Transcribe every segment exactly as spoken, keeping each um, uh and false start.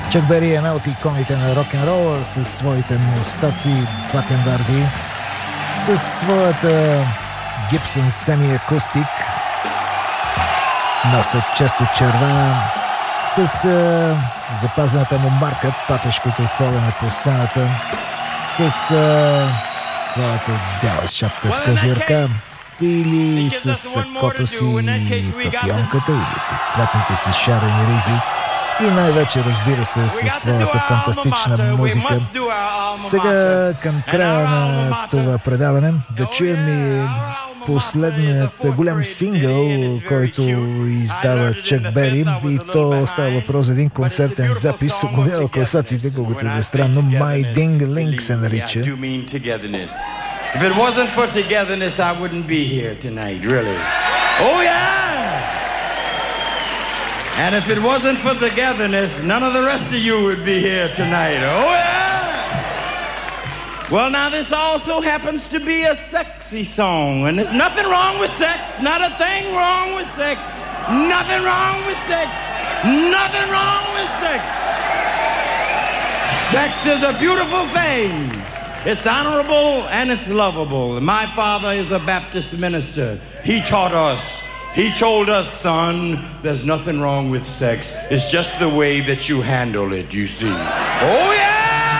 Чак Бери е една от иконите на рок-н-рола с своите мустаци, бакенбарди, с своята Gibson Semi Acoustic, доста често червена, с е, запазената му марка, патешкото ходене по сцената, с е, своята бяла шапка с кожирка, или с сакото си папионката, или с цветните си шарени ризи, и най-вече, разбира се, със своята фантастична музика. Сега, към края на това предаване, да чуем и последният голям сингъл, който издава Чак Бери, и то става въпрос за един концертен запис. Оговява класациите, колкото е странно. My Ding-a-Ling се нарича. If it wasn't for togetherness, I wouldn't be here tonight, really. Oh, yeah! And if it wasn't for togetherness, none of the rest of you would be here tonight. Oh, yeah! Well, now, this also happens to be a sexy song, and there's nothing wrong with sex, not a thing wrong with sex, nothing wrong with sex, nothing wrong with sex. Sex is a beautiful thing. It's honorable and it's lovable. My father is a Baptist minister. He taught us, he told us, son, there's nothing wrong with sex. It's just the way that you handle it, you see. Oh, yeah!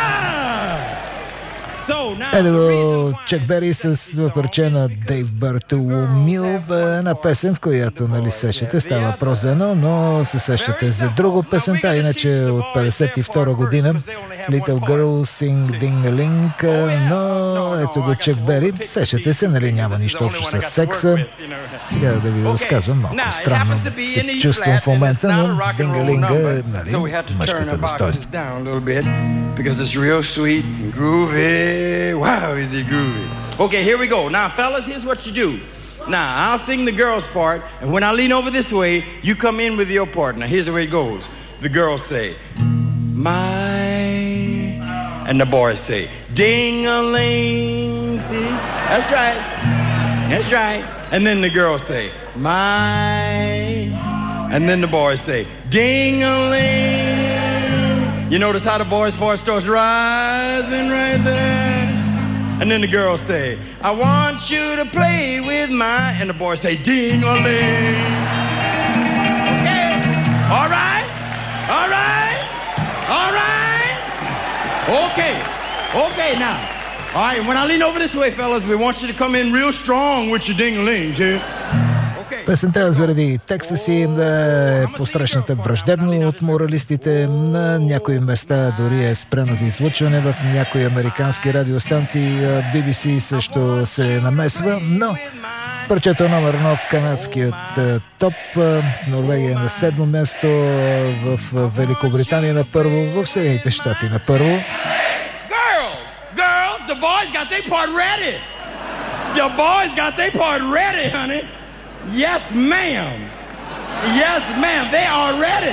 Ето го Чак Бери с парче на Дейв Бартоломю, една песен, в която, нали, сещате, става въпрос за едно, но се сещате за друго песента, иначе от петдесет и втора година, Little Girl Sing Ding-a-Ling, но ето го Чак Бери, сещате се, нали, няма нищо общо с секса. Сега да ви разказвам, малко странно се чувствам в момента, но Ding-a-Ling е, нали, мъжката достоинство. Because it's real sweet and groovy. Wow, is it groovy. Okay, here we go. Now, fellas, here's what you do. Now, I'll sing the girl's part, and when I lean over this way, you come in with your part. Now, here's the way it goes. The girls say, my, and the boys say, ding-a-ling. See? That's right. That's right. And then the girls say, my, and then the boys say, ding-a-ling. You notice how the boys' part starts rising right there? And then the girls say, I want you to play with my... And the boys say, ding-a-ling. Okay? All right? All right? All right? Okay. Okay, now. All right, when I lean over this way, fellas, we want you to come in real strong with your ding-a-lings here. Песента заради текста си е посрещната враждебно от моралистите. На някои места дори е спрена за излъчване в някои американски радиостанции. Би Би Си също се намесва, но парчето номер едно в канадският топ, в Норвегия на седмо място, в Великобритания на първо, в Съединените щати на първо. Girls! Girls! The boys got their part ready! The boys got their part ready, honey! Yes, ma'am. Yes, ma'am. They are ready.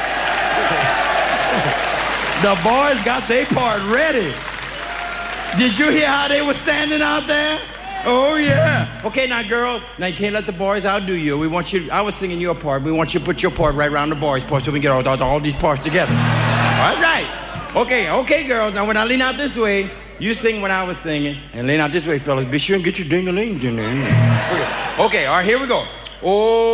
The boys got their part ready. Did you hear how they were standing out there? Oh, yeah. Okay, now, girls, now you can't let the boys outdo you. We want you, I was singing your part. We want you to put your part right around the boys' part so we can get all, all, all these parts together. All right. Okay, okay, girls. Now, when I lean out this way, you sing when I was singing, and lean out this way, fellas. Be sure and get your ding-a-lings in there. Okay, okay, all right, here we go. Oh.